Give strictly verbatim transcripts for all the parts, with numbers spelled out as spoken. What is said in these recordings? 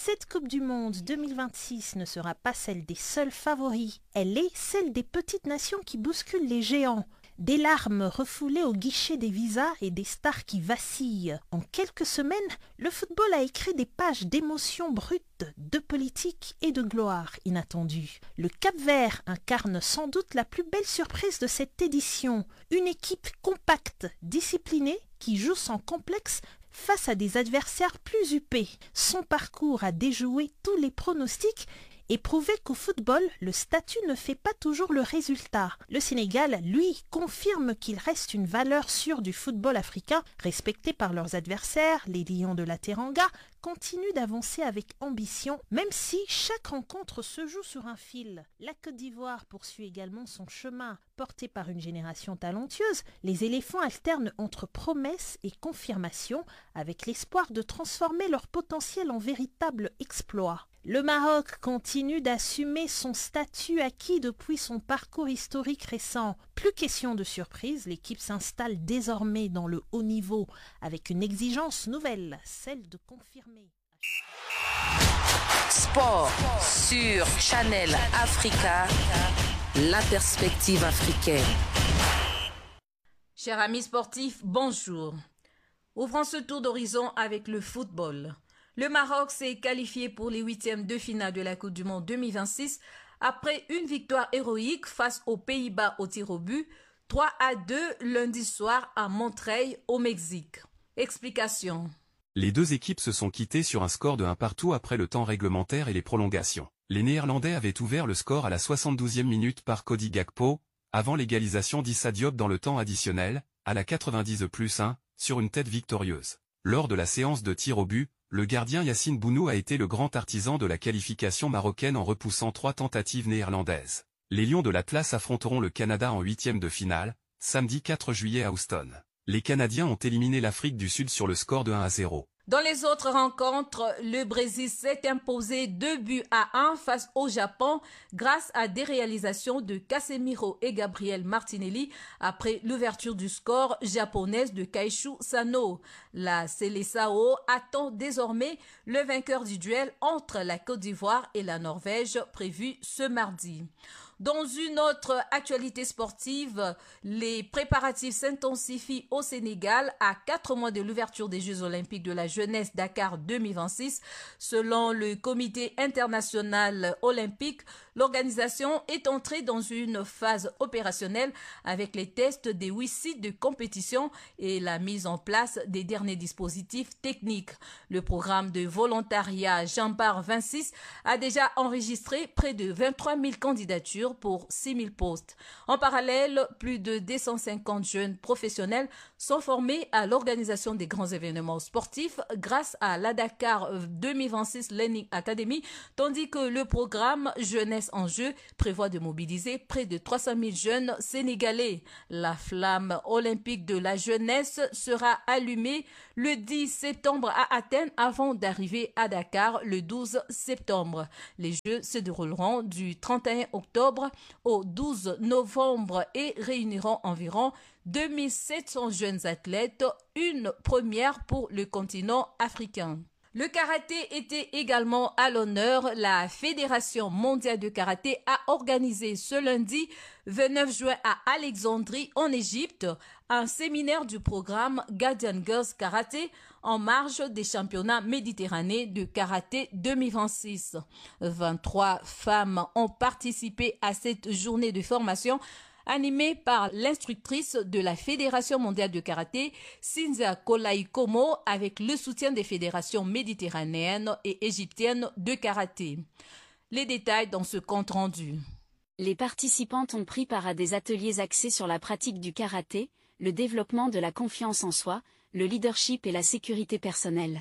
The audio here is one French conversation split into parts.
Cette Coupe du Monde deux mille vingt-six ne sera pas celle des seuls favoris. Elle est celle des petites nations qui bousculent les géants. Des larmes refoulées au guichet des visas et des stars qui vacillent. En quelques semaines, le football a écrit des pages d'émotions brutes, de politique et de gloire inattendue. Le Cap-Vert incarne sans doute la plus belle surprise de cette édition. Une équipe compacte, disciplinée, qui joue sans complexe face à des adversaires plus huppés. Son parcours a déjoué tous les pronostics et prouvé qu'au football, le statut ne fait pas toujours le résultat. Le Sénégal, lui, confirme qu'il reste une valeur sûre du football africain, respecté par leurs adversaires. Les Lions de la Teranga continuent d'avancer avec ambition, même si chaque rencontre se joue sur un fil. La Côte d'Ivoire poursuit également son chemin. Porté par une génération talentueuse, les éléphants alternent entre promesses et confirmations, avec l'espoir de transformer leur potentiel en véritable exploit. Le Maroc continue d'assumer son statut acquis depuis son parcours historique récent. Plus question de surprise, l'équipe s'installe désormais dans le haut niveau avec une exigence nouvelle, celle de confirmer. Sport sur Channel Africa, la perspective africaine. Chers amis sportifs, bonjour. Ouvrons ce tour d'horizon avec le football. Le Maroc s'est qualifié pour les huitièmes de finale de la Coupe du Monde deux mille vingt-six après une victoire héroïque face aux Pays-Bas au tir au but, trois à deux lundi soir à Monterrey au Mexique. Explication. Les deux équipes se sont quittées sur un score de un partout après le temps réglementaire et les prolongations. Les Néerlandais avaient ouvert le score à la soixante-douzième minute par Cody Gakpo, avant l'égalisation d'Issa Diop dans le temps additionnel, à la quatre-vingt-dix plus un, sur une tête victorieuse. Lors de la séance de tir au but, le gardien Yassine Bounou a été le grand artisan de la qualification marocaine en repoussant trois tentatives néerlandaises. Les Lions de l'Atlas affronteront le Canada en huitième de finale, samedi quatre juillet à Houston. Les Canadiens ont éliminé l'Afrique du Sud sur le score de un à zéro. Dans les autres rencontres, le Brésil s'est imposé deux buts à un face au Japon grâce à des réalisations de Casemiro et Gabriel Martinelli après l'ouverture du score japonaise de Kaishu Sano. La Seleção attend désormais le vainqueur du duel entre la Côte d'Ivoire et la Norvège prévu ce mardi. Dans une autre actualité sportive, les préparatifs s'intensifient au Sénégal à quatre mois de l'ouverture des Jeux olympiques de la jeunesse Dakar deux mille vingt-six. Selon le Comité international olympique, l'organisation est entrée dans une phase opérationnelle avec les tests des huit sites de compétition et la mise en place des derniers dispositifs techniques. Le programme de volontariat Jambar vingt-six a déjà enregistré près de vingt-trois mille candidatures pour six mille postes. En parallèle, plus de deux cent cinquante jeunes professionnels sont formés à l'organisation des grands événements sportifs grâce à la Dakar deux mille vingt-six Learning Academy, tandis que le programme Jeunesse en jeu prévoit de mobiliser près de trois cent mille jeunes sénégalais. La flamme olympique de la jeunesse sera allumée le dix septembre à Athènes avant d'arriver à Dakar le douze septembre. Les Jeux se dérouleront du trente et un octobre au douze novembre et réuniront environ deux mille sept cents jeunes athlètes, une première pour le continent africain. Le karaté était également à l'honneur. La Fédération mondiale de karaté a organisé ce lundi vingt-neuf juin à Alexandrie en Égypte un séminaire du programme Guardian Girls Karaté en marge des championnats méditerranéens de karaté deux mille vingt-six. vingt-trois femmes ont participé à cette journée de formation animée par l'instructrice de la Fédération mondiale de karaté, Cynthia Kolaikomo, avec le soutien des fédérations méditerranéennes et égyptiennes de karaté. Les détails dans ce compte rendu. Les participantes ont pris part à des ateliers axés sur la pratique du karaté, le développement de la confiance en soi, le leadership et la sécurité personnelle.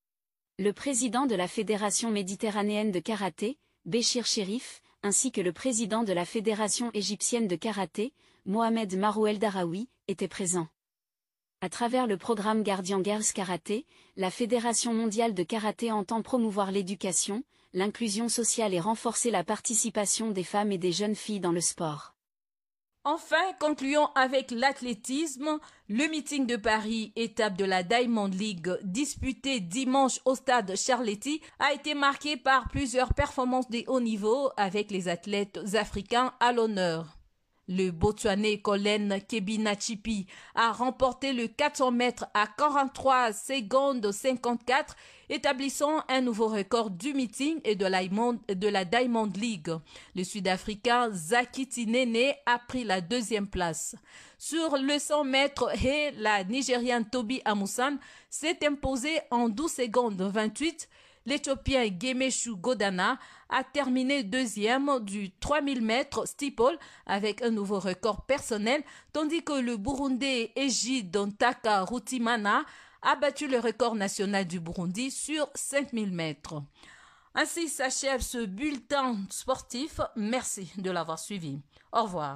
Le président de la Fédération méditerranéenne de karaté, Béchir Chérif, ainsi que le président de la Fédération égyptienne de karaté, Mohamed Marouel Daraoui, étaient présents. À travers le programme Guardian Girls Karaté, la Fédération mondiale de karaté entend promouvoir l'éducation, l'inclusion sociale et renforcer la participation des femmes et des jeunes filles dans le sport. Enfin, concluons avec l'athlétisme. Le meeting de Paris, étape de la Diamond League, disputée dimanche au stade Charletti, a été marqué par plusieurs performances de haut niveau avec les athlètes africains à l'honneur. Le Botswanais Colin Kebinachipi a remporté le quatre cents mètres à quarante-trois secondes cinquante-quatre, établissant un nouveau record du meeting et de la, de la Diamond League. Le Sud-Africain Zaki Tinene a pris la deuxième place. Sur le cent mètres, He, la Nigériane Toby Amusan s'est imposée en douze secondes vingt-huit. L'Éthiopien Gemeshu Godana a terminé deuxième du trois mille mètres steeple avec un nouveau record personnel, tandis que le Burundais Ejid Ntaka Rutimana a battu le record national du Burundi sur cinq mille mètres. Ainsi s'achève ce bulletin sportif. Merci de l'avoir suivi. Au revoir.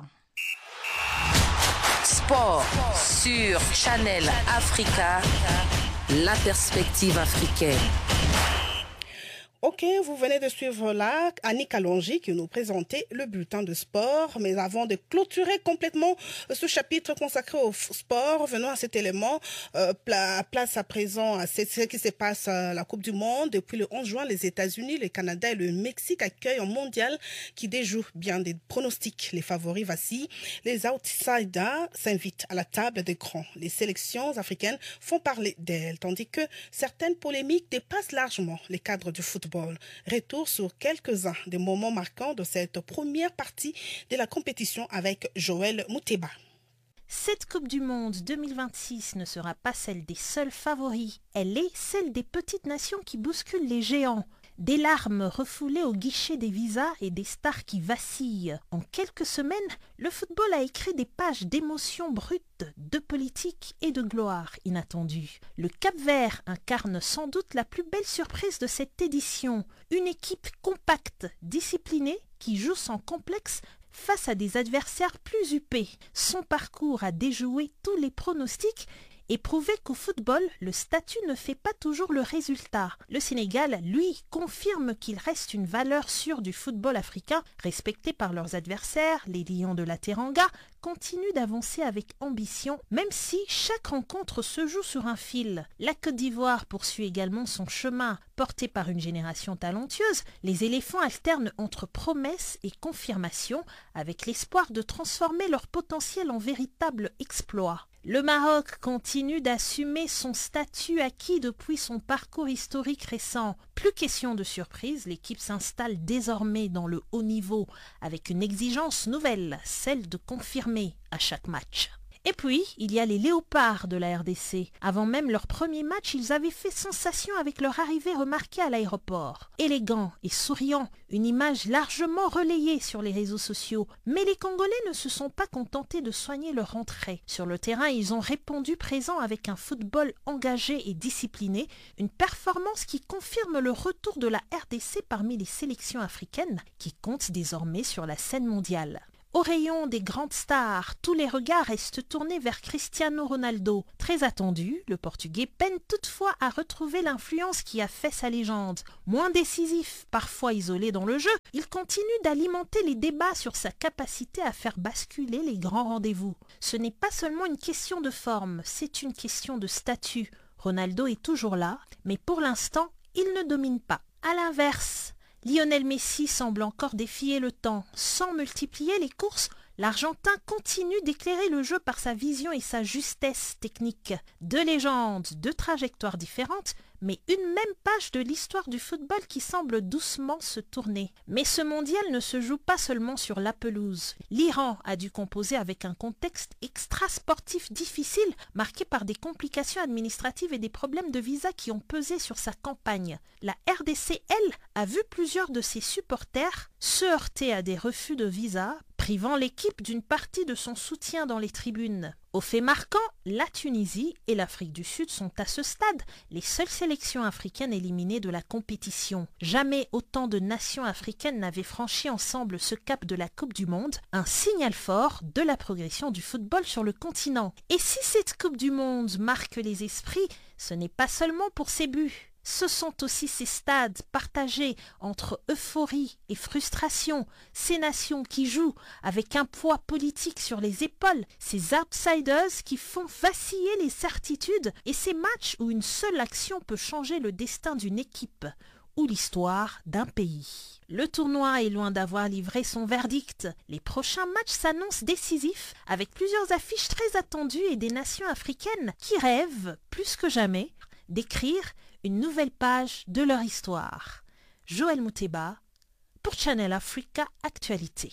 Sport sur Channel Africa, la perspective africaine. Ok, vous venez de suivre là Annie Kalonji qui nous présentait le bulletin de sport. Mais avant de clôturer complètement ce chapitre consacré au sport, venons à cet élément. Euh, place à présent à ce qui se passe à la Coupe du Monde. Depuis le onze juin, les États-Unis, le Canada et le Mexique accueillent un mondial qui déjoue bien des pronostics. Les favoris vacillent. Les outsiders s'invitent à la table des grands. Les sélections africaines font parler d'elles, tandis que certaines polémiques dépassent largement les cadres du football. Retour sur quelques-uns des moments marquants de cette première partie de la compétition avec Joël Mouteba. Cette Coupe du Monde deux mille vingt-six ne sera pas celle des seuls favoris. Elle est celle des petites nations qui bousculent les géants. Des larmes refoulées au guichet des visas et des stars qui vacillent. En quelques semaines, le football a écrit des pages d'émotions brutes, de politique et de gloire inattendue. Le Cap-Vert incarne sans doute la plus belle surprise de cette édition. Une équipe compacte, disciplinée, qui joue sans complexe face à des adversaires plus huppés. Son parcours a déjoué tous les pronostics et prouvé qu'au football, le statut ne fait pas toujours le résultat. Le Sénégal, lui, confirme qu'il reste une valeur sûre du football africain, respecté par leurs adversaires. Les Lions de la Teranga continuent d'avancer avec ambition, même si chaque rencontre se joue sur un fil. La Côte d'Ivoire poursuit également son chemin. Porté par une génération talentueuse, les éléphants alternent entre promesses et confirmations, avec l'espoir de transformer leur potentiel en véritable exploit. Le Maroc continue d'assumer son statut acquis depuis son parcours historique récent. Plus question de surprise, l'équipe s'installe désormais dans le haut niveau avec une exigence nouvelle, celle de confirmer à chaque match. Et puis, il y a les Léopards de la R D C. Avant même leur premier match, ils avaient fait sensation avec leur arrivée remarquée à l'aéroport. Élégants et souriants, une image largement relayée sur les réseaux sociaux. Mais les Congolais ne se sont pas contentés de soigner leur entrée. Sur le terrain, ils ont répondu présent avec un football engagé et discipliné, une performance qui confirme le retour de la R D C parmi les sélections africaines qui comptent désormais sur la scène mondiale. Au rayon des grandes stars, tous les regards restent tournés vers Cristiano Ronaldo. Très attendu, le Portugais peine toutefois à retrouver l'influence qui a fait sa légende. Moins décisif, parfois isolé dans le jeu, il continue d'alimenter les débats sur sa capacité à faire basculer les grands rendez-vous. Ce n'est pas seulement une question de forme, c'est une question de statut. Ronaldo est toujours là, mais pour l'instant, il ne domine pas. À l'inverse, Lionel Messi semble encore défier le temps. Sans multiplier les courses, l'Argentin continue d'éclairer le jeu par sa vision et sa justesse technique. Deux légendes, deux trajectoires différentes, mais une même page de l'histoire du football qui semble doucement se tourner. Mais ce mondial ne se joue pas seulement sur la pelouse. L'Iran a dû composer avec un contexte extra-sportif difficile, marqué par des complications administratives et des problèmes de visa qui ont pesé sur sa campagne. La R D C, elle, a vu plusieurs de ses supporters se heurter à des refus de visa, privant l'équipe d'une partie de son soutien dans les tribunes. Au fait marquant, la Tunisie et l'Afrique du Sud sont à ce stade les seules sélections africaines éliminées de la compétition. Jamais autant de nations africaines n'avaient franchi ensemble ce cap de la Coupe du Monde, un signal fort de la progression du football sur le continent. Et si cette Coupe du Monde marque les esprits, ce n'est pas seulement pour ses buts. Ce sont aussi ces stades partagés entre euphorie et frustration, ces nations qui jouent avec un poids politique sur les épaules, ces outsiders qui font vaciller les certitudes et ces matchs où une seule action peut changer le destin d'une équipe ou l'histoire d'un pays. Le tournoi est loin d'avoir livré son verdict. Les prochains matchs s'annoncent décisifs avec plusieurs affiches très attendues et des nations africaines qui rêvent, plus que jamais, d'écrire une nouvelle page de leur histoire. Joël Mouteba pour Channel Africa Actualité.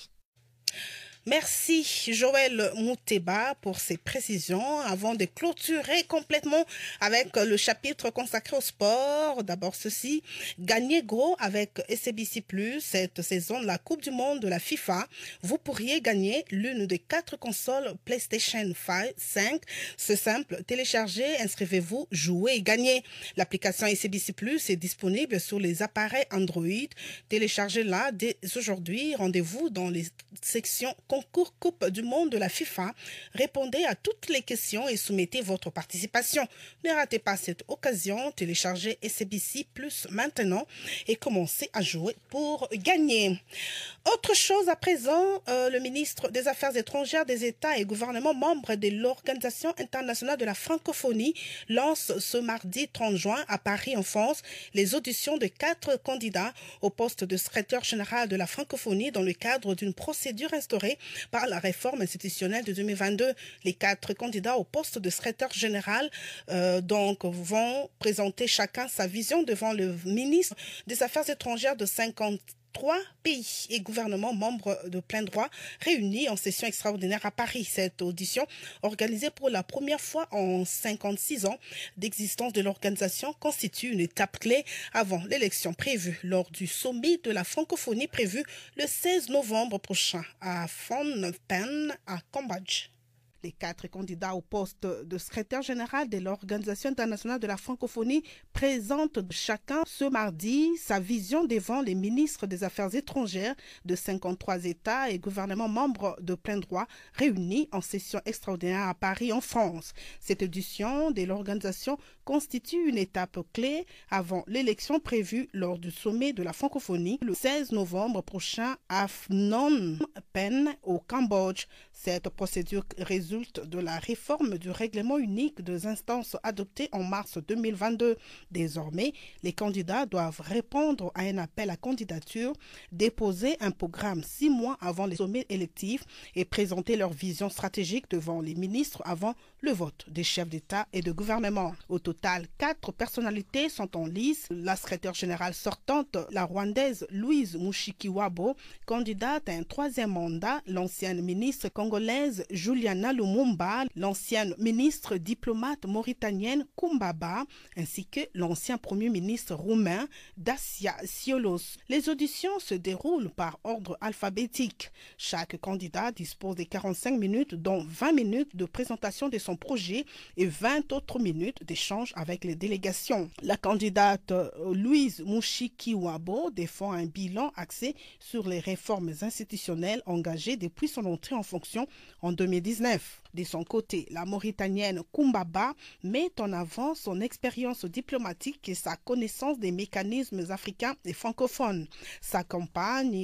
Merci Joël Mouteba pour ces précisions. Avant de clôturer complètement avec le chapitre consacré au sport, d'abord ceci, gagner gros avec S A B C plus, cette saison de la Coupe du Monde de la FIFA. Vous pourriez gagner l'une des quatre consoles PlayStation cinq. C'est simple, téléchargez, inscrivez-vous, jouez et gagnez. L'application S A B C plus est disponible sur les appareils Android. Téléchargez-la dès aujourd'hui. Rendez-vous dans les sections concours Coupe du Monde de la FIFA. Répondez à toutes les questions et soumettez votre participation. Ne ratez pas cette occasion. Téléchargez S A B C plus maintenant et commencez à jouer pour gagner. Autre chose à présent, euh, le ministre des Affaires étrangères des États et gouvernements membres de l'Organisation internationale de la francophonie lance ce mardi trente juin à Paris en France les auditions de quatre candidats au poste de secrétaire général de la francophonie dans le cadre d'une procédure instaurée par la réforme institutionnelle de deux mille vingt-deux. Les quatre candidats au poste de secrétaire général euh, donc vont présenter chacun sa vision devant le ministre des Affaires étrangères de cinquante-trois pays et gouvernements membres de plein droit réunis en session extraordinaire à Paris. Cette audition, organisée pour la première fois en cinquante-six ans d'existence de l'organisation, constitue une étape clé avant l'élection prévue lors du sommet de la francophonie prévu le seize novembre prochain à Phnom Penh, à Cambodge. Les quatre candidats au poste de secrétaire général de l'Organisation internationale de la francophonie présentent chacun ce mardi sa vision devant les ministres des Affaires étrangères de cinquante-trois États et gouvernements membres de plein droit réunis en session extraordinaire à Paris en France. Cette édition de l'organisation constitue une étape clé avant l'élection prévue lors du sommet de la francophonie le seize novembre prochain à Phnom Penh au Cambodge. Cette procédure résulte de la réforme du règlement unique des instances adoptée en mars deux mille vingt-deux. Désormais, les candidats doivent répondre à un appel à candidature, déposer un programme six mois avant les sommets électifs et présenter leur vision stratégique devant les ministres avant le vote des chefs d'État et de gouvernement. Au total, quatre personnalités sont en lice. La secrétaire générale sortante, la rwandaise Louise Mushikiwabo, candidate à un troisième mandat, l'ancienne ministre congolaise Juliana Lumumba, l'ancienne ministre diplomate mauritanienne Kumbaba, ainsi que l'ancien premier ministre roumain Dacia Siolos. Les auditions se déroulent par ordre alphabétique. Chaque candidat dispose de quarante-cinq minutes, dont vingt minutes de présentation de son projet et vingt autres minutes d'échange avec les délégations. La candidate Louise Mushikiwabo défend un bilan axé sur les réformes institutionnelles engagées depuis son entrée en fonction en deux mille dix-neuf. De son côté, la Mauritanienne Kumbaba met en avant son expérience diplomatique et sa connaissance des mécanismes africains et francophones. Sa campagne